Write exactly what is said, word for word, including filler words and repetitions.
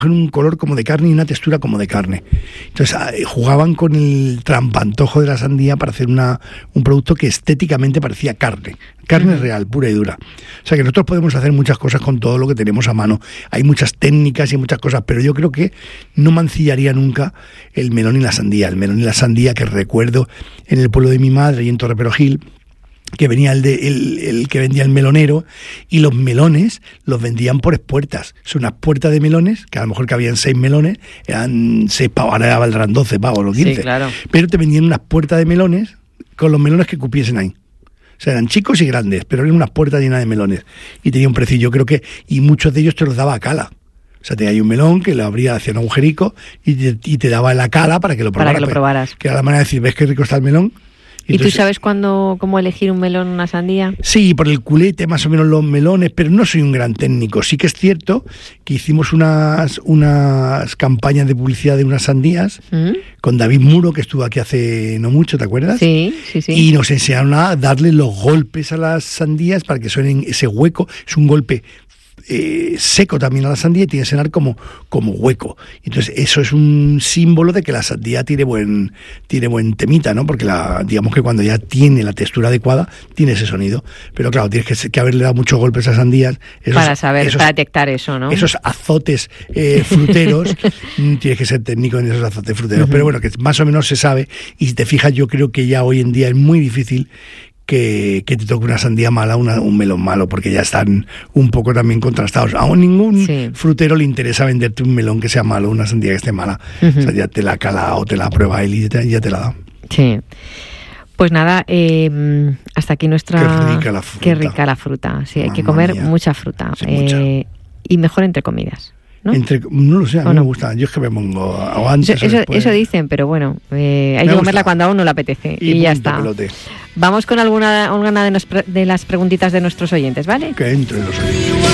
un color como de carne y una textura como de carne. Entonces jugaban con el trampantojo de la sandía para hacer una, un producto que estéticamente parecía carne, carne uh-huh. real, pura y dura. O sea que nosotros podemos hacer muchas cosas con todo lo que tenemos a mano. Hay muchas técnicas y muchas cosas, pero yo creo que no mancillaría nunca el melón y la sandía. El melón y la sandía que recuerdo en el pueblo de mi madre y en Torreperogil, que venía el, de, el, el que vendía el melonero, y los melones los vendían por espuertas. Son unas puertas de melones, que a lo mejor cabían seis melones, eran seis pavos, ahora valdrán doce pavos o quince. Sí, claro. Pero te vendían unas puertas de melones con los melones que cupiesen ahí. O sea, eran chicos y grandes, pero eran unas puertas llenas de melones. Y tenía un precio, yo creo que, y muchos de ellos te los daba a cala. O sea, tenía ahí un melón que lo abría hacia un agujerico y te, y te daba la cala para que lo probaras. Para que lo probaras. Que era la manera de decir, ¿ves qué rico está el melón? ¿Y entonces, tú sabes cuándo, cómo elegir un melón o una sandía? Sí, por el culete, más o menos los melones, pero no soy un gran técnico. Sí que es cierto que hicimos unas, unas campañas de publicidad de unas sandías ¿Mm? con David Muro, que estuvo aquí hace no mucho, ¿te acuerdas? Sí, sí, sí. Y nos enseñaron a darle los golpes a las sandías para que suenen ese hueco. Es un golpe Eh, seco también a la sandía y tiene que sonar como, como hueco. Entonces eso es un símbolo de que la sandía tiene buen tiene buen temita, ¿no? Porque la, digamos que cuando ya tiene la textura adecuada tiene ese sonido. Pero claro, tienes que, que haberle dado muchos golpes a sandías. Esos, para saber, esos, para detectar eso, ¿no? Esos azotes eh, fruteros, tienes que ser técnico en esos azotes fruteros. Uh-huh. Pero bueno, que más o menos se sabe, y si te fijas, yo creo que ya hoy en día es muy difícil Que, que te toque una sandía mala, una, un melón malo, porque ya están un poco también contrastados. A ningún sí. frutero le interesa venderte un melón que sea malo, una sandía que esté mala. Uh-huh. O sea, ya te la cala o te la prueba él y te, ya te la da. Sí. Pues nada, eh, hasta aquí nuestra... Qué rica la fruta. Qué rica la fruta. Sí, hay Mamma que comer mía. mucha fruta. Sí, eh, mucha. Y mejor entre comidas. ¿No? Entre, no lo sé, a mí no? me gusta. Yo es que me pongo o antes eso, o después. Eso dicen, pero bueno, eh, hay me que comerla gusta. Cuando a uno le apetece. Y, y ya está. Pelote. Vamos con alguna, alguna de, nos, de las preguntitas de nuestros oyentes, ¿vale? Que entre los oyentes.